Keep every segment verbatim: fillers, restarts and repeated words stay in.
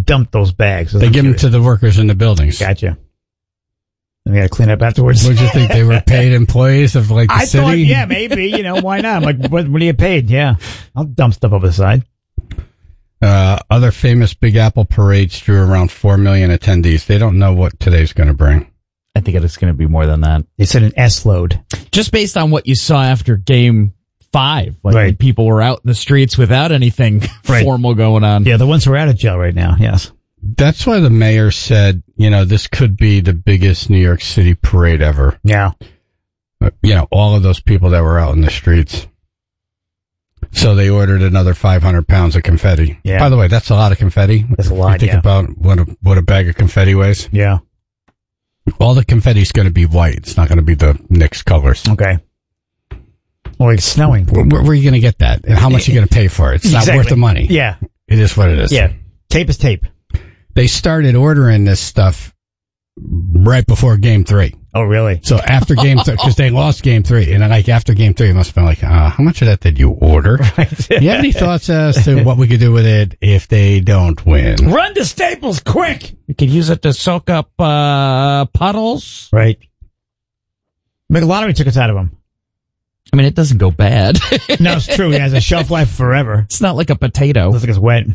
dump those bags. They give them to the workers in the buildings. Gotcha. And we got to clean up afterwards. What did you think? They were paid employees of like the I city? thought, yeah, maybe. You know, why not? I'm like, what, what do you paid? Yeah. I'll dump stuff over the side. Uh, other famous Big Apple parades drew around four million attendees. They don't know what today's going to bring. I think it's going to be more than that. They said an S load. Just based on what you saw after game five. Like Right. when people were out in the streets without anything Right. formal going on. Yeah, the ones who are out of jail right now, yes. That's why the mayor said, you know, this could be the biggest New York City parade ever. Yeah. Uh, You know, all of those people that were out in the streets. So they ordered another five hundred pounds of confetti. Yeah. By the way, that's a lot of confetti. That's a lot, You think yeah. about what a, what a bag of confetti weighs. Yeah. All the confetti's going to be white. It's not going to be the Knicks colors. Okay. Well, it's snowing. Where, where are you going to get that? And how much are you going to pay for it? It's not Exactly. worth the money. Yeah. It is what it is. Yeah. Tape is tape. They started ordering this stuff right before game three. Oh, really? So after game three, because they lost game three. And then like after game three, it must have been like, uh, how much of that did you order? Right. You have any thoughts as to what we could do with it if they don't win? Run to Staples, quick! You could use it to soak up uh, puddles. Right. McLottery took us out of them. I mean, it doesn't go bad. No, it's true. It has a shelf life forever. It's not like a potato. Looks like it's wet.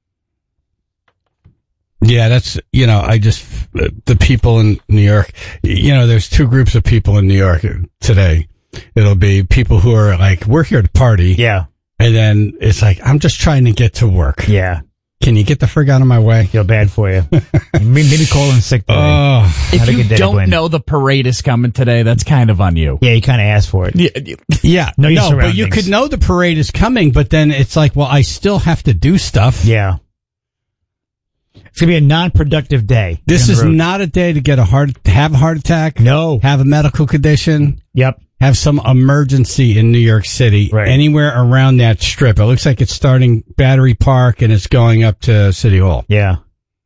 Yeah, that's, you know, I just, the people in New York, you know, there's two groups of people in New York today. It'll be people who are like, we're here to party. Yeah. And then it's like, I'm just trying to get to work. Yeah. Can you get the frig out of my way? Feel bad for you. maybe, maybe call in sick today. Oh, Had If a you good day, don't Glenn. know the parade is coming today, that's kind of on you. Yeah, you kind of asked for it. Yeah, yeah. Know your No, but you surroundings. could know the parade is coming, but then it's like, well, I still have to do stuff. Yeah. It's going to be a non-productive day. This down the is road. not a day to get a heart, have a heart attack. No. Have a medical condition. Yep. Have some emergency in New York City. Right. Anywhere around that strip. It looks like it's starting Battery Park and it's going up to City Hall. Yeah.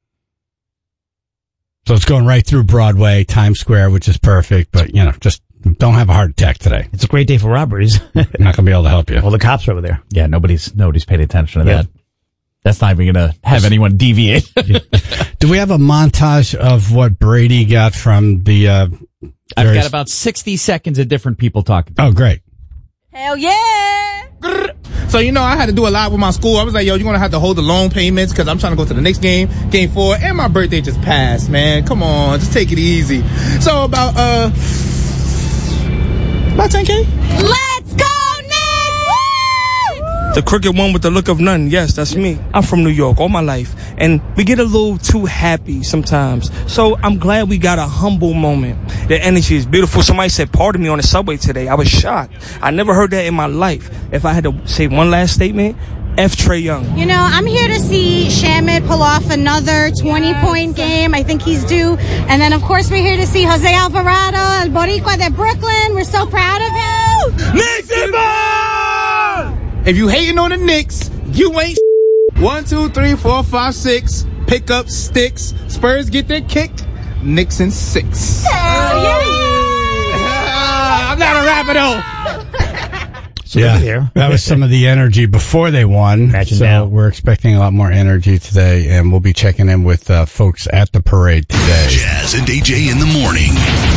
So it's going right through Broadway, Times Square, which is perfect. But, you know, just don't have a heart attack today. It's a great day for robberies. I'm not going to be able to help you. Well, the cops are over there. yeah. Nobody's nobody's paid attention to Yep. that. That's not even going to have anyone deviate. Do we have a montage of what Brady got from the... Uh, I've various- got about sixty seconds of different people talking. Oh, great. Hell yeah! So, you know, I had to do a lot with my school. I was like, yo, you're going to have to hold the loan payments because I'm trying to go to the next game, game four, and my birthday just passed, man. Come on, just take it easy. So about, uh, about ten K? Let's go, Knicks! Woo! The crooked one with the look of none. Yes, that's me. I'm from New York all my life. And we get a little too happy sometimes. So I'm glad we got a humble moment. The energy is beautiful. Somebody said, pardon me on the subway today. I was shocked. I never heard that in my life. If I had to say one last statement, F. Trae Young. You know, I'm here to see Shamit pull off another twenty-point game. I think he's due. And then, of course, we're here to see Jose Alvarado, El Boricua de Brooklyn. We're so proud of him. Knicks and ball! If you hating on the Knicks, you ain't One, two, three, four, five, six. Pick up sticks. Spurs get their kick. Knicks and six. Hell yeah! I'm not a rapper though. So Yeah, here. that was some of the energy before they won. Imagine so now. we're expecting a lot more energy today, and we'll be checking in with uh, folks at the parade today. Jazz and A J in the morning.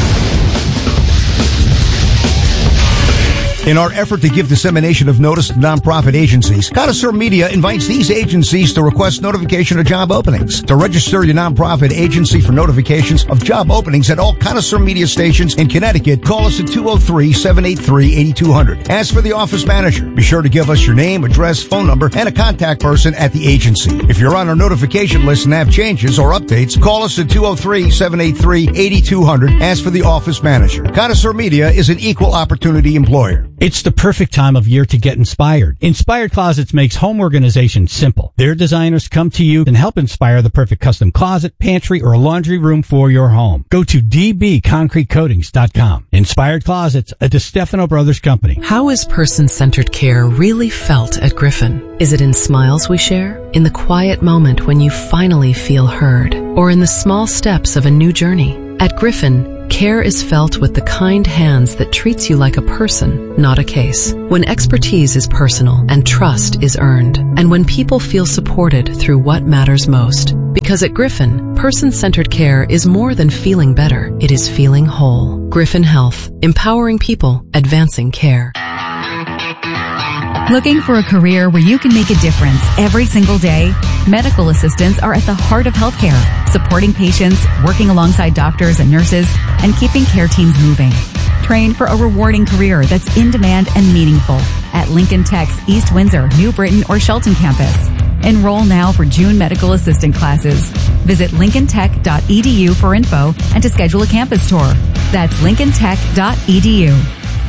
In our effort to give dissemination of notice to nonprofit agencies, Connoisseur Media invites these agencies to request notification of job openings. To register your nonprofit agency for notifications of job openings at all Connoisseur Media stations in Connecticut, call us at two oh three, seven eight three, eight two zero zero. Ask for the office manager. Be sure to give us your name, address, phone number, and a contact person at the agency. If you're on our notification list and have changes or updates, call us at two oh three, seven eight three, eight two zero zero. Ask for the office manager. Connoisseur Media is an equal opportunity employer. It's the perfect time of year to get inspired. Inspired Closets makes home organization simple. Their designers come to you and help inspire the perfect custom closet, pantry, or laundry room for your home. Go to d b concrete coatings dot com. Inspired Closets, a DeStefano Brothers company. How is person-centered care really felt at Griffin? Is it in smiles we share? In the quiet moment when you finally feel heard? Or in the small steps of a new journey? At Griffin, care is felt with the kind hands that treats you like a person, not a case. When expertise is personal and trust is earned, and when people feel supported through what matters most. Because Because at Griffin, person-centered care is more than feeling better. It is feeling whole. Griffin Health, empowering people, advancing care. Looking for a career where you can make a difference every single day? Medical assistants are at the heart of healthcare, supporting patients, working alongside doctors and nurses, and keeping care teams moving. Train for a rewarding career that's in demand and meaningful at Lincoln Tech's East Windsor, New Britain, or Shelton campus. Enroll now for June medical assistant classes. Visit lincoln tech dot e d u for info and to schedule a campus tour. That's lincoln tech dot e d u.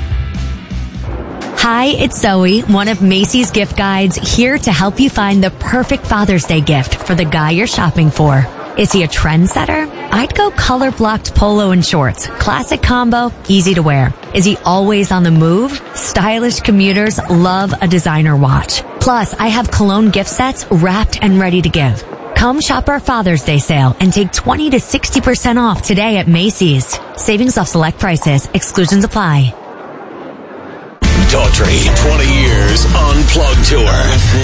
Hi, it's Zoe, one of Macy's gift guides, here to help you find the perfect Father's Day gift for the guy you're shopping for. Is he a trendsetter? I'd go color-blocked polo and shorts. Classic combo, easy to wear. Is he always on the move? Stylish commuters love a designer watch. Plus, I have cologne gift sets wrapped and ready to give. Come shop our Father's Day sale and take twenty to sixty percent off today at Macy's. Savings off select prices. Exclusions apply. Daughtry, twenty years Unplugged Tour.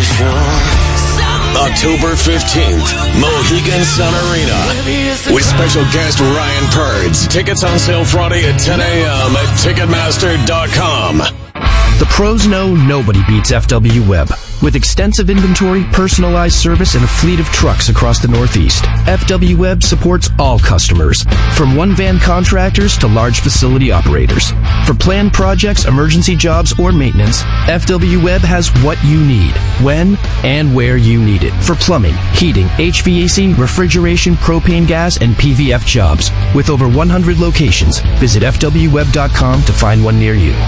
October fifteenth, Mohegan Sun Arena. With special guest Ryan Purds. Tickets on sale Friday at ten a.m. at Ticketmaster dot com. The pros know nobody beats F W Web. With extensive inventory, personalized service, and a fleet of trucks across the Northeast, F W Web supports all customers, from one-van contractors to large facility operators. For planned projects, emergency jobs, or maintenance, F W Web has what you need, when and where you need it. For plumbing, heating, H V A C, refrigeration, propane gas, and P V F jobs. With over one hundred locations, visit F W web dot com to find one near you.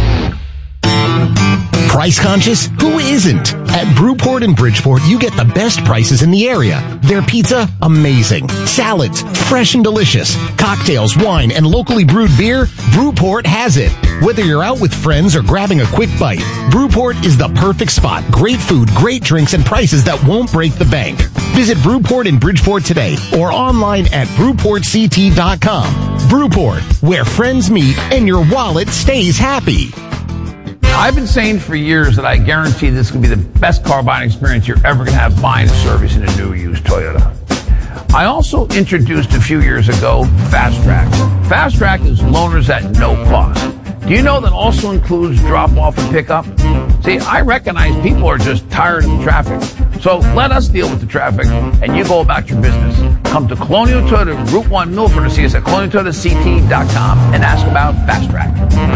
Price conscious? Who isn't? At Brewport in Bridgeport, you get the best prices in the area. Their pizza, amazing. Salads, fresh and delicious. Cocktails, wine, and locally brewed beer, Brewport has it. Whether you're out with friends or grabbing a quick bite, Brewport is the perfect spot. Great food, great drinks, and prices that won't break the bank. Visit Brewport in Bridgeport today or online at brewport c t dot com. Brewport, where friends meet and your wallet stays happy. I've been saying for years that I guarantee this is going to be the best car buying experience you're ever going to have buying and servicing a new used Toyota. I also introduced a few years ago Fast Track. Fast Track is loaners at no cost. Do you know that also includes drop-off and pickup? See, I recognize people are just tired of the traffic. So let us deal with the traffic and you go about your business. Come to Colonial Toyota, Route one, Milford, or see us at colonial toyota c t dot com and ask about Fast Track.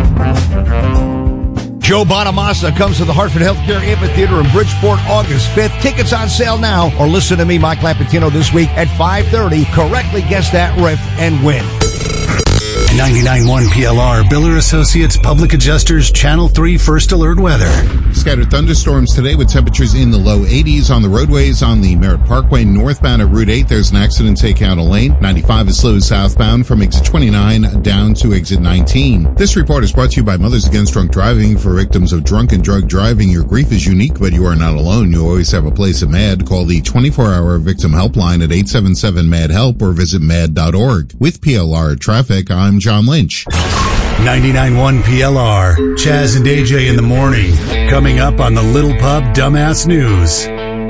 Joe Bonamassa comes to the Hartford Healthcare Amphitheater in Bridgeport August fifth. Tickets on sale now, or listen to me, Mike Lapatino, this week at five thirty. Correctly guess that riff and win. ninety-nine point one P L R, Biller Associates Public Adjusters, Channel three First Alert Weather. Scattered thunderstorms today with temperatures in the low eighties on the roadways. On the Merritt Parkway northbound at Route eight, there's an accident. Take out a lane. ninety-five is slow southbound from exit twenty-nine down to exit nineteen. This report is brought to you by Mothers Against Drunk Driving. For victims of drunk and drug driving, your grief is unique, but you are not alone. You always have a place at MAD. Call the twenty-four hour victim helpline at eight seven seven MAD HELP or visit mad dot org. With P L R Traffic, I'm John Lynch. ninety-nine point one P L R, Chaz and A J in the morning. Coming up on the Little Pub Dumbass News.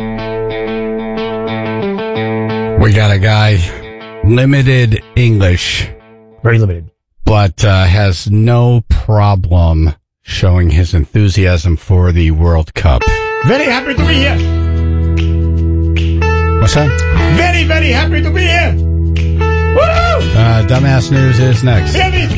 We got a guy, limited English. Very limited. But uh, has no problem showing his enthusiasm for the World Cup. Very happy to be here. What's that? Very, very happy to be here. Woo! Uh, Dumbass News is next.